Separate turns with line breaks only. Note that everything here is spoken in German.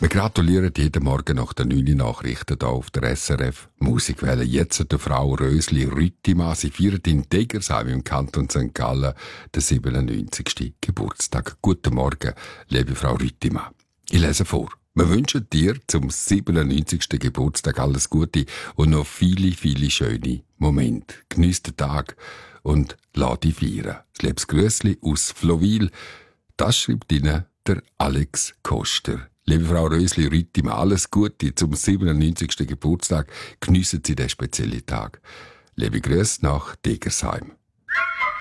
Wir gratulieren jeden Morgen nach den 9 Nachrichten hier auf der SRF Musikwelle. Jetzt der Frau Rösli Rüttimann. Sie feiert in Degersheim im Kanton St. Gallen den 97. Geburtstag. Guten Morgen, liebe Frau Rüttimann. Ich lese vor. Wir wünschen dir zum 97. Geburtstag alles Gute und noch viele, viele schöne Momente. Geniess den Tag und lass dich feiern. Das liebes Grüssli aus Flowil. Das schreibt Ihnen der Alex Koster. Liebe Frau Rösli-Rüttimann, alles Gute zum 97. Geburtstag. Geniessen Sie den speziellen Tag. Liebe Grüße nach Degersheim.